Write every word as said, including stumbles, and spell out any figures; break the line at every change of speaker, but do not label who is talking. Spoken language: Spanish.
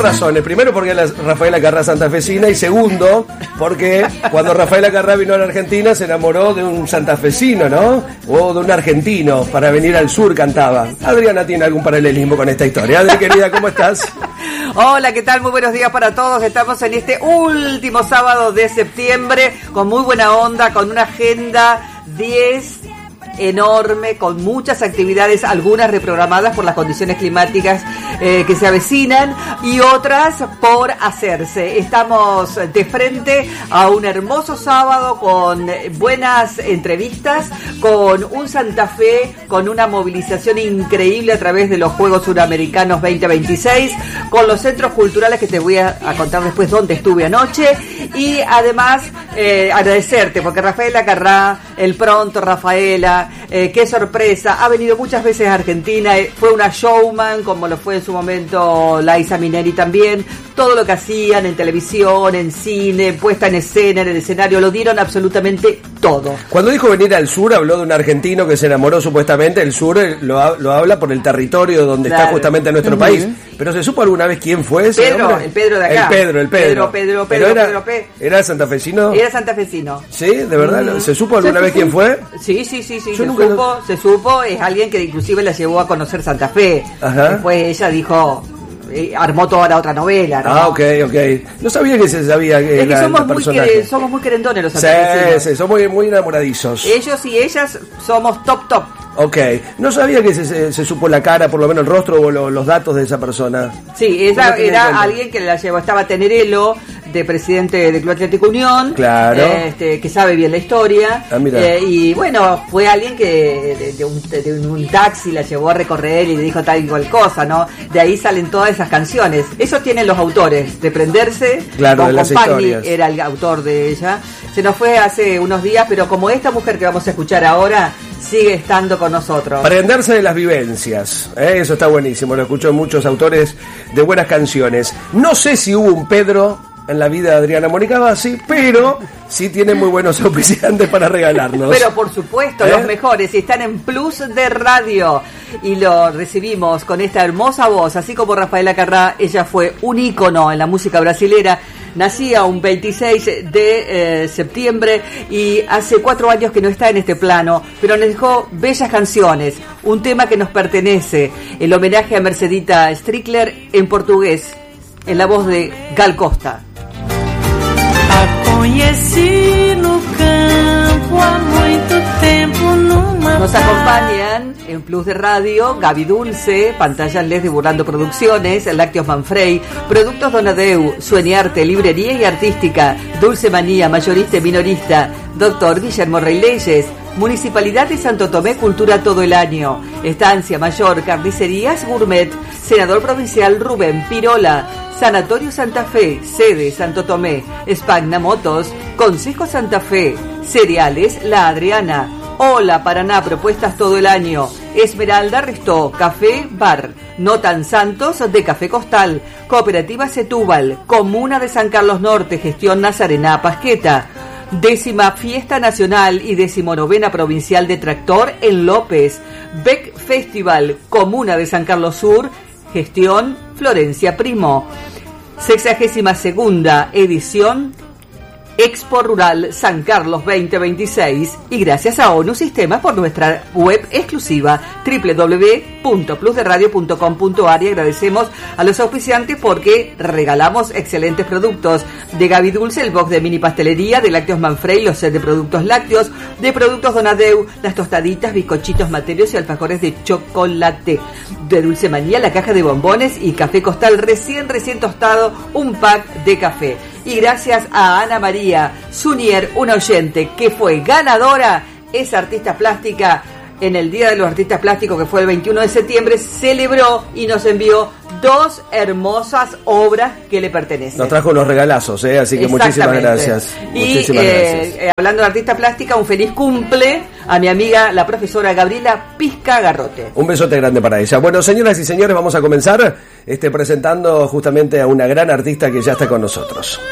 razones. Primero porque la Rafaela Carrá santafesina y segundo porque cuando Rafaela Carrá vino a la Argentina se enamoró de un santafesino, ¿no? O de un argentino, para venir al sur cantaba. Adriana tiene algún paralelismo con esta historia. Adri, querida, ¿cómo estás?
Hola, ¿qué tal? Muy buenos días para todos. Estamos en este último sábado de septiembre con muy buena onda, con una agenda diez enorme, con muchas actividades, algunas reprogramadas por las condiciones climáticas eh, que se avecinan y otras por hacerse. Estamos de frente a un hermoso sábado con buenas entrevistas, con un Santa Fe, con una movilización increíble a través de los Juegos Suramericanos veinte veintiséis, con los centros culturales que te voy a, a contar después dónde estuve anoche, y además eh, agradecerte porque Rafaela Carrá, el pronto Rafaela, Eh, qué sorpresa, ha venido muchas veces a Argentina, eh, fue una showman como lo fue en su momento Laisa Mineri también, todo lo que hacían en televisión, en cine, puesta en escena, en el escenario, lo dieron absolutamente todo.
Cuando dijo venir al sur habló de un argentino que se enamoró supuestamente. El sur lo, lo habla por el territorio donde claro. está justamente nuestro uh-huh. país, pero ¿se supo alguna vez quién fue ese
Pedro,
hombre?
el Pedro de acá.
El Pedro, el Pedro.
Pedro, Pedro, Pedro,
era,
Pedro, Pedro.
¿Era santafesino?
Era santafesino.
¿Sí? ¿De verdad? Uh-huh. ¿Se supo alguna
¿Se
vez
supo?
quién fue?
Sí, sí, sí, sí.
Yo
se
nunca
supo,
lo...
se supo, es alguien que inclusive la llevó a conocer Santa Fe.
Ajá.
Después ella dijo... Eh, armó toda la otra novela, ¿no?
Ah, ok, ok. No sabía que se sabía que
es que
era
somos
el
muy,
personaje.
quere, somos muy querendones los
sí,
santafesinos.
sí, somos muy, muy enamoradizos.
Ellos y ellas somos top, top.
Ok, no sabía que se, se, se supo la cara, por lo menos el rostro o lo, los datos de esa persona.
Sí, esa era alguien que la llevó, estaba Tenerelo, de presidente del Club Atlético Unión,
claro.
este, que sabe bien la historia,
ah,
eh, y bueno, fue alguien que de, de, un, de un taxi la llevó a recorrer y le dijo tal y cual cosa, ¿no? De ahí salen todas esas canciones. Eso tienen los autores, de Prenderse,
claro,
con
de las
Compagni,
historias.
era el autor de ella. Se nos fue hace unos días, pero como esta mujer que vamos a escuchar ahora, sigue estando con nosotros.
Prenderse de las vivencias, ¿eh? Eso está buenísimo, lo escucho muchos autores de buenas canciones. No sé si hubo un Pedro en la vida de Adriana Mónica Bassi, pero sí tiene muy buenos auspiciantes para regalarnos.
Pero por supuesto, ¿eh? Los mejores, y están en Plus de Radio, y lo recibimos con esta hermosa voz, así como Rafaela Carrá. Ella fue un ícono en la música brasilera. Nacía un veintiséis de eh, septiembre y hace cuatro años que no está en este plano, pero nos dejó bellas canciones, un tema que nos pertenece, el homenaje a Mercedita Strickler en portugués, en la voz de Gal Costa. Nos acompañan en Plus de Radio Gaby Dulce, Pantallas L E D de Burlando Producciones, Lácteos Manfrey, Productos Donadeu, Sueñarte, Librería y Artística, Dulce Manía, Mayorista y Minorista, Doctor Guillermo Rey Leyes, Municipalidad de Santo Tomé, Cultura todo el año, Estancia Mayor, Carnicerías Gourmet, Senador Provincial Rubén Pirola, Sanatorio Santa Fe, sede Santo Tomé, Spagna Motos, Consejo Santa Fe, Cereales La Adriana, Hola Paraná, propuestas todo el año, Esmeralda Restó, Café Bar, Notan Santos de Café Costal, Cooperativa Setúbal, Comuna de San Carlos Norte, Gestión Nazarena Pasqueta, Décima Fiesta Nacional y Decimonovena Provincial de Tractor en López, Beck Festival, Comuna de San Carlos Sur, Gestión Florencia Primo, Sexagésima Segunda Edición Expo Rural San Carlos veinte veintiséis, y gracias a ONU Sistemas por nuestra web exclusiva doble u doble u doble u punto plus de radio punto com punto a r, y agradecemos a los auspiciantes porque regalamos excelentes productos de Gaby Dulce, el box de mini pastelería, de Lácteos Manfrey, los set de productos lácteos, de Productos Donadeu, las tostaditas, bizcochitos materios y alfajores de chocolate, de Dulce Manía, la caja de bombones y Café Costal recién recién tostado, un pack de café. Y gracias a Ana María Zunier, una oyente que fue ganadora, es artista plástica, en el Día de los Artistas Plásticos, que fue el veintiuno de septiembre, celebró y nos envió dos hermosas obras que le pertenecen.
Nos trajo unos regalazos, ¿eh? Así que muchísimas gracias.
Y
muchísimas
eh,
gracias.
Eh, hablando de artista plástica, un feliz cumple a mi amiga, la profesora Gabriela Pizca Garrote.
Un besote grande para ella. Bueno, señoras y señores, vamos a comenzar este, presentando justamente a una gran artista que ya está con nosotros.